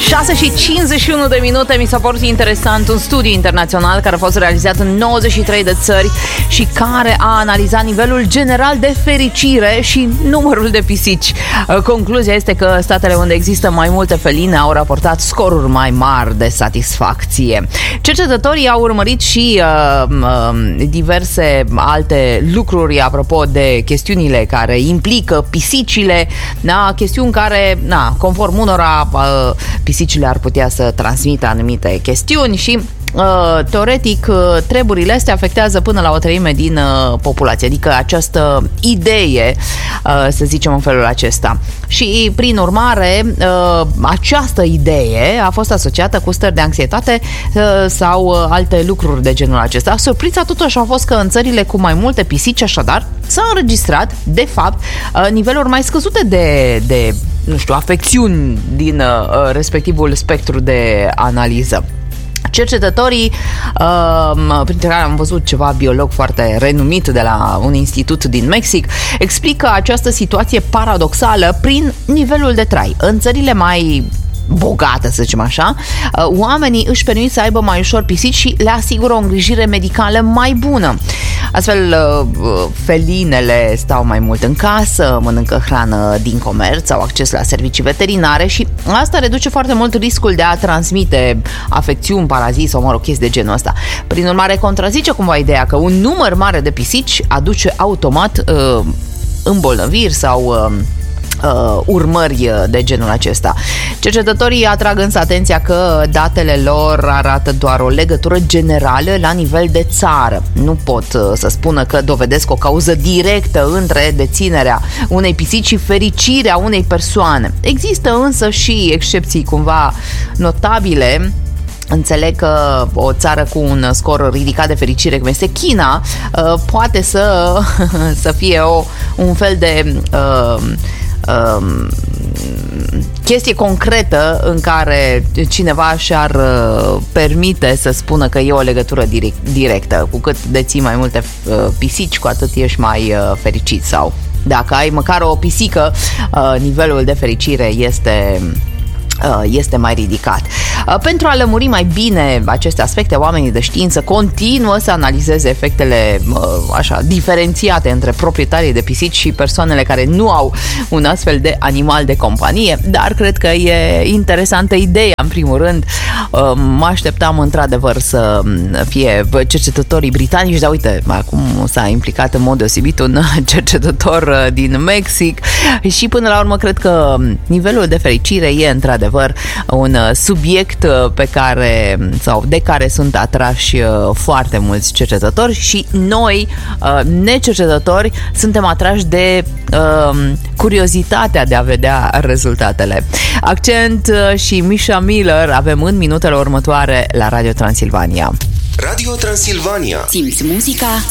6:51 mi s-a părut interesant un studiu internațional care a fost realizat în 93 de țări și care a analizat nivelul general de fericire și numărul de pisici. Concluzia este că statele unde există mai multe feline au raportat scoruri mai mari de satisfacție. Cercetătorii au urmărit și diverse alte lucruri apropo de chestiunile care implică pisicile, chestiuni care, conform unora, pisicile ar putea să transmită anumite chestiuni și teoretic treburile astea afectează până la o treime din populație, adică această idee, să zicem în felul acesta. Și prin urmare această idee a fost asociată cu stări de anxietate sau alte lucruri de genul acesta. Surpriza totuși a fost că în țările cu mai multe pisici, așadar, s-au înregistrat de fapt niveluri mai scăzute de afecțiuni din respectivul spectru de analiză. Cercetătorii, printre care am văzut ceva biolog foarte renumit de la un institut din Mexic, explică această situație paradoxală prin nivelul de trai. În țările mai bogată, să zicem așa, oamenii își permit să aibă mai ușor pisici și le asigură o îngrijire medicală mai bună. Astfel, felinele stau mai mult în casă, mănâncă hrană din comerț, au acces la servicii veterinare și asta reduce foarte mult riscul de a transmite afecțiuni, paraziți sau, chestii de genul ăsta. Prin urmare, contrazice cumva ideea că un număr mare de pisici aduce automat îmbolnăviri sau urmări de genul acesta. Cercetătorii atrag însă atenția că datele lor arată doar o legătură generală la nivel de țară. Nu pot să spună că dovedesc o cauză directă între deținerea unei pisici și fericirea unei persoane. Există însă și excepții cumva notabile. Înțeleg că o țară cu un scor ridicat de fericire, cum este China, poate să fie un fel de chestie concretă în care cineva și-ar permite să spună că e o legătură directă. Cu cât deții mai multe pisici, cu atât ești mai fericit, sau dacă ai măcar o pisică, nivelul de fericire este mai ridicat. Pentru a lămuri mai bine aceste aspecte, oamenii de știință continuă să analizeze efectele diferențiate între proprietarii de pisici și persoanele care nu au un astfel de animal de companie, dar cred că e interesantă ideea. În primul rând, mă așteptam într-adevăr să fie cercetătorii britanici, dar uite, acum s-a implicat în mod deosebit un cercetător din Mexic și până la urmă cred că nivelul de fericire e într-adevăr un subiect de care sunt atrași foarte mulți cercetători și noi, necercetători, suntem atrași de curiozitatea de a vedea rezultatele. Accent și Misha Miller avem în minutele următoare la Radio Transilvania. Radio Transilvania. Simți muzica